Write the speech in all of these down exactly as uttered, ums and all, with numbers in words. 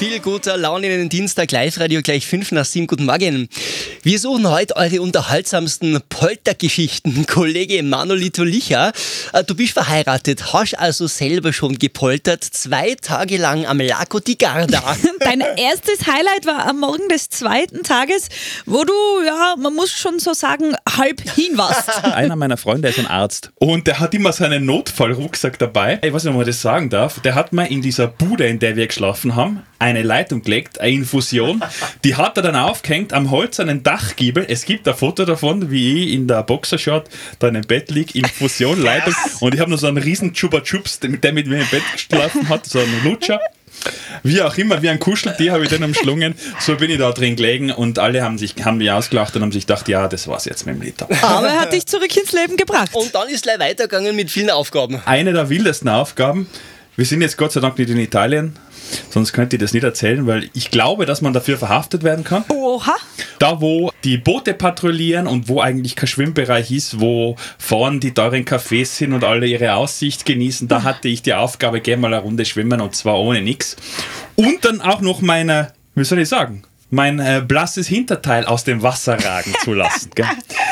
viel guter Laune in den Dienstag, Live-Radio gleich fünf nach sieben. Guten Morgen. Wir suchen heute eure unterhaltsamsten Poltergeschichten. Kollege Manolito Licher, du bist verheiratet, hast also selber schon gepoltert, zwei Tage lang am Lago di Garda. Dein erstes Highlight war am Morgen des zweiten Tages, wo du, ja, man muss schon so sagen, halb hin warst. Einer meiner Freunde ist ein Arzt und der hat immer seinen Notfallrucksack dabei. Ich weiß nicht, ob man das sagen darf. Der hat mir in dieser Bude, in der wir geschlafen haben, eine Leitung gelegt, eine Infusion. Die hat er dann aufgehängt am hölzernen Dachgiebel. Es gibt ein Foto davon, wie ich in der Boxershort da in dem Bett liege, Infusion, Leitung. Und ich habe noch so einen riesen Chupa Chups, mit dem mit mir im Bett geschlafen hat, so einen Lutscher. Wie auch immer, wie ein Kuscheltier habe ich den umschlungen. So bin ich da drin gelegen und alle haben sich haben mich ausgelacht und haben sich gedacht, ja, das war's jetzt mit dem Liter. Aber er hat dich zurück ins Leben gebracht. Und dann ist es gleich weitergegangen mit vielen Aufgaben. Eine der wildesten Aufgaben. Wir sind jetzt Gott sei Dank nicht in Italien, sonst könnte ich das nicht erzählen, weil ich glaube, dass man dafür verhaftet werden kann. Oha. Da, wo die Boote patrouillieren und wo eigentlich kein Schwimmbereich ist, wo vorn die teuren Cafés sind und alle ihre Aussicht genießen, da hatte ich die Aufgabe, geh mal eine Runde schwimmen und zwar ohne nix. Und dann auch noch meine, wie soll ich sagen, mein äh, blasses Hinterteil aus dem Wasser ragen zu lassen. Gell?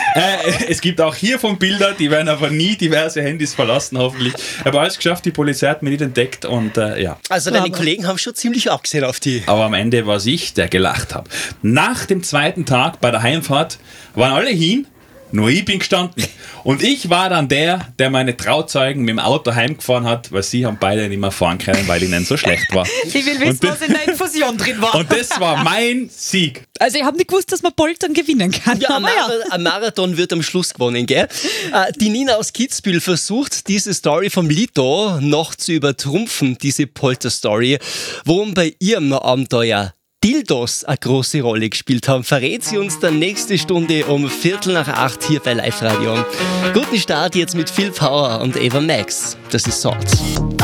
Äh, es gibt auch hiervon Bilder, die werden aber nie diverse Handys verlassen, hoffentlich. Ich habe alles geschafft, die Polizei hat mich nicht entdeckt und äh, ja. Also deine aber Kollegen haben schon ziemlich abgesehen auf die. Aber am Ende war es ich, der gelacht habe. Nach dem zweiten Tag bei der Heimfahrt waren alle hin, nur ich bin gestanden. Und ich war dann der, der meine Trauzeugen mit dem Auto heimgefahren hat, weil sie haben beide nicht mehr fahren können, weil ihnen so schlecht war. Ich will wissen, und was in der Infusion drin war. Und das war mein Sieg. Also ich habe nicht gewusst, dass man Poltern gewinnen kann. Ja, ein, aber Mar- ja. ein Marathon wird am Schluss gewonnen, gell? Äh, die Nina aus Kitzbühel versucht, diese Story vom Lito noch zu übertrumpfen, diese Polter-Story, worum bei ihrem Abenteuer Dildos eine große Rolle gespielt haben, verrät sie uns dann nächste Stunde um Viertel nach acht hier bei Live Radio. Guten Start jetzt mit Phil Power und Ava Max. Das ist Salt.